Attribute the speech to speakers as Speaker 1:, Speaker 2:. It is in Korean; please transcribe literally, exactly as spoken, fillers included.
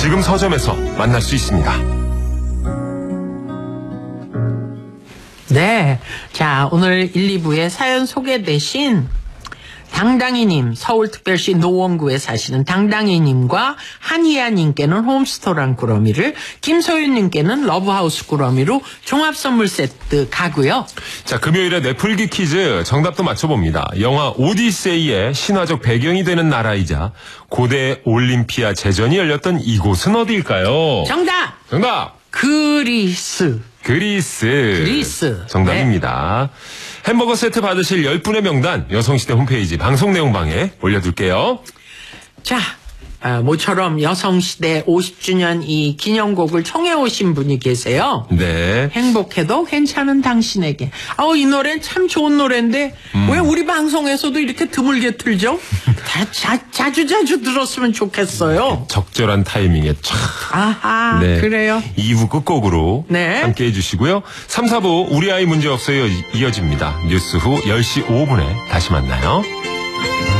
Speaker 1: 지금 서점에서 만날 수 있습니다.
Speaker 2: 네. 자, 오늘 일, 이 부에 사연 소개되신 당당이님, 서울특별시 노원구에 사시는 당당이님과 한희아님께는 홈스토랑 꾸러미를, 김소윤님께는 러브하우스 꾸러미로 종합선물 세트 가고요.
Speaker 1: 자, 금요일에 뇌풀기 퀴즈 정답도 맞춰봅니다. 영화 오디세이의 신화적 배경이 되는 나라이자 고대 올림피아 제전이 열렸던 이곳은 어디일까요?
Speaker 2: 정답!
Speaker 1: 정답!
Speaker 2: 그리스.
Speaker 1: 그리스.
Speaker 2: 그리스.
Speaker 1: 정답입니다. 네. 햄버거 세트 받으실 열 분의 명단 여성시대 홈페이지 방송 내용방에 올려둘게요.
Speaker 2: 자, 아, 모처럼 여성시대 오십 주년 이 기념곡을 청해 오신 분이 계세요.
Speaker 1: 네.
Speaker 2: 행복해도 괜찮은 당신에게. 아우, 이 노래는 참 좋은 노래인데 음. 왜 우리 방송에서도 이렇게 드물게 틀죠? 다, 자, 자주 자주 들었으면 좋겠어요.
Speaker 1: 적절한 타이밍에 촥.
Speaker 2: 아하, 네. 그래요.
Speaker 1: 이 부 끝곡으로
Speaker 2: 네.
Speaker 1: 함께 해주시고요. 삼, 사 부 우리 아이 문제 없어요 이어집니다. 뉴스 후 열 시 오 분에 다시 만나요.